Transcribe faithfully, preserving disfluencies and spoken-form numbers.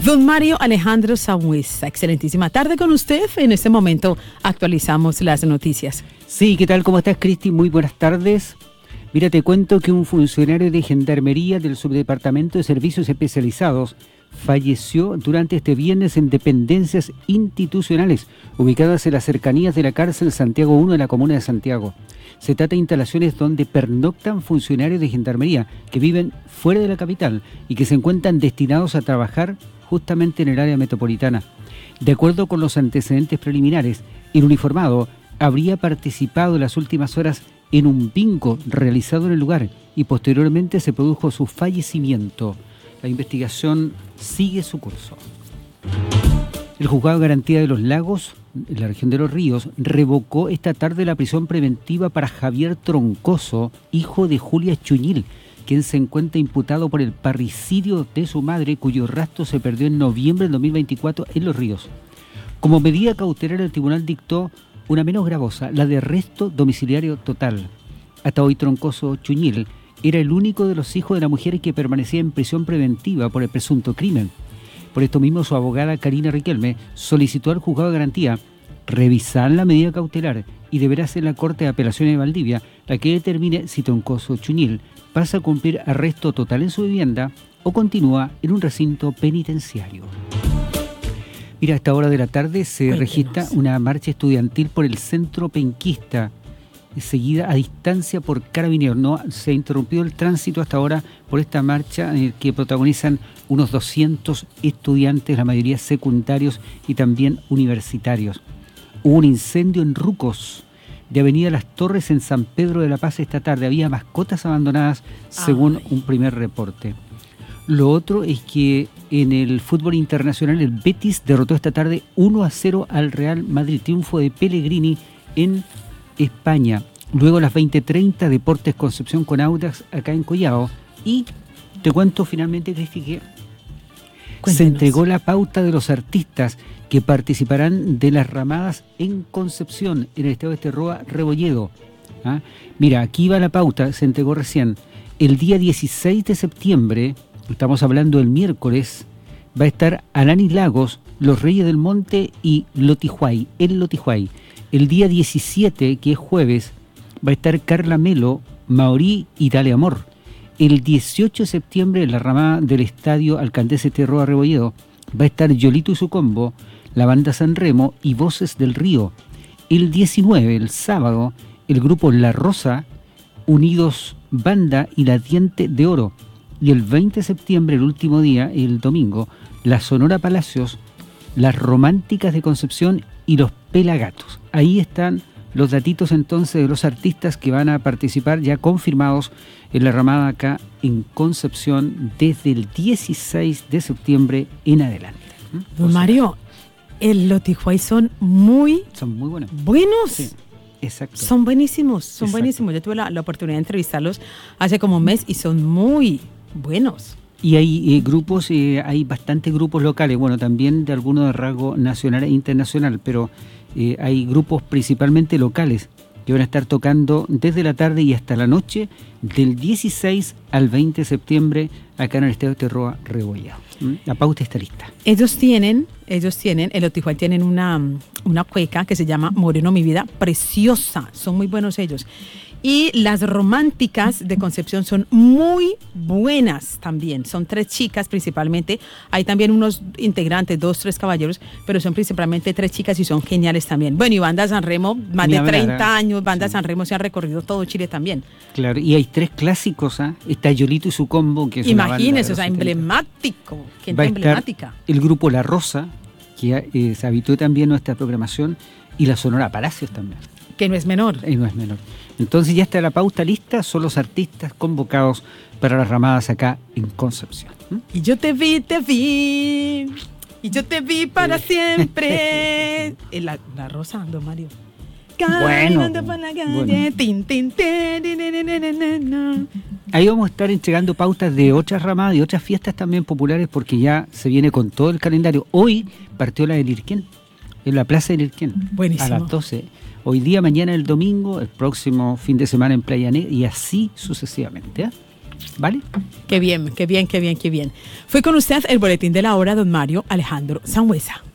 Don Mario Alejandro Sangüesa, excelentísima tarde con usted. En este momento actualizamos las noticias. Sí, ¿qué tal? ¿Cómo estás, Cristi? Muy buenas tardes. Mira, te cuento que un funcionario de Gendarmería del Subdepartamento de Servicios Especializados falleció durante este viernes en dependencias institucionales ubicadas en las cercanías de la cárcel Santiago uno de la comuna de Santiago. Se trata de instalaciones donde pernoctan funcionarios de Gendarmería que viven fuera de la capital y que se encuentran destinados a trabajar justamente en el área metropolitana. De acuerdo con los antecedentes preliminares, el uniformado habría participado en las últimas horas en un bingo realizado en el lugar y posteriormente se produjo su fallecimiento. La investigación sigue su curso. El Juzgado de Garantía de los Lagos, en la región de Los Ríos, revocó esta tarde la prisión preventiva para Javier Troncoso, hijo de Julia Chuñil, quien se encuentra imputado por el parricidio de su madre, cuyo rastro se perdió en noviembre del dos mil veinticuatro en Los Ríos. Como medida cautelar, el tribunal dictó una menos gravosa, la de arresto domiciliario total. Hasta hoy Troncoso Chuñil era el único de los hijos de la mujer que permanecía en prisión preventiva por el presunto crimen. Por esto mismo, su abogada Karina Riquelme solicitó al Juzgado de Garantía revisar la medida cautelar y deberá ser la Corte de Apelaciones de Valdivia la que determine si Troncoso Chuñil pasa a cumplir arresto total en su vivienda o continúa en un recinto penitenciario. Mira, a esta hora de la tarde se Cuéntenos. registra una marcha estudiantil por el centro penquista, seguida a distancia por Carabineros. No se ha interrumpido el tránsito hasta ahora por esta marcha en la que protagonizan unos doscientos estudiantes, la mayoría secundarios y también universitarios. Hubo un incendio en Rucos, de Avenida Las Torres en San Pedro de la Paz esta tarde. Había mascotas abandonadas, según Ay. un primer reporte. Lo otro es que en el fútbol internacional el Betis derrotó esta tarde uno a cero al Real Madrid. Triunfo de Pellegrini en España. Luego a las veinte treinta, Deportes Concepción con Audax acá en Collao. Y te cuento finalmente, Cristi, que Cuéntanos. se entregó la pauta de los artistas que participarán de las ramadas en Concepción, en el estado de Esterroa, Rebolledo. ¿Ah? Mira, aquí va la pauta, se entregó recién. El día dieciséis de septiembre, estamos hablando del miércoles, va a estar Alanis Lagos, Los Reyes del Monte y Lotijuay, el Lotijuay. El día diecisiete, que es jueves, va a estar Carla Melo, Maorí y Dale Amor. El dieciocho de septiembre, en la ramada del Estadio Alcaldesa Esterroa Rebolledo, va a estar Yolito y su combo, la banda San Remo y Voces del Río. El diecinueve, el sábado, el grupo La Rosa, Unidos Banda y La Diente de Oro. Y el veinte de septiembre, el último día, el domingo, la Sonora Palacios, las Románticas de Concepción y los Pelagatos. Ahí están los datitos entonces de los artistas que van a participar ya confirmados en la ramada acá en Concepción desde el dieciséis de septiembre en adelante. Don Mario, el Lotijuay son muy... Son muy buenos. ¿Buenos? Sí, exacto. Son buenísimos, son Exacto. buenísimos. Yo tuve la, la oportunidad de entrevistarlos hace como un mes y son muy buenos. Y hay eh, grupos, eh, hay bastantes grupos locales, bueno, también de algunos de rasgo nacional e internacional, pero eh, hay grupos principalmente locales que van a estar tocando desde la tarde y hasta la noche del dieciséis al veinte de septiembre acá en el Estadio Esterroa Rebolledo. La pauta está lista. Ellos tienen, ellos tienen, el Lotijuay tienen una, una cueca que se llama Moreno Mi Vida, preciosa, son muy buenos ellos. Y las Románticas de Concepción son muy buenas también. Son tres chicas principalmente. Hay también unos integrantes, dos, tres caballeros, pero son principalmente tres chicas y son geniales también. Bueno, y Banda San Remo, más Ni de treinta hablar, años, Banda sí. San Remo se ha recorrido todo Chile también. Claro, y hay tres clásicos, ¿eh? Está Yolito y su combo, que es Imagínese, o sea, emblemático. Gente Va a emblemática. Estar el grupo La Rosa, que eh, se habituó también a nuestra programación, y la Sonora Palacios también. Que no es menor. Y no es menor. Entonces ya está la pauta lista, son los artistas convocados para las ramadas acá en Concepción. ¿Mm? Y yo te vi, te vi, y yo te vi para siempre. la, la Rosa, don Mario. Bueno, por la calle, bueno. Tin, tin, tin, ahí vamos a estar entregando pautas de otras ramadas y otras fiestas también populares porque ya se viene con todo el calendario. Hoy partió la del Irquén, en la Plaza del Irquén, buenísimo. A las doce. Hoy día, mañana, el domingo, el próximo fin de semana en Playa Negra y así sucesivamente. ¿eh? ¿Vale? Qué bien, qué bien, qué bien, qué bien. Fue con usted el boletín de la hora, don Mario Alejandro Sangüesa.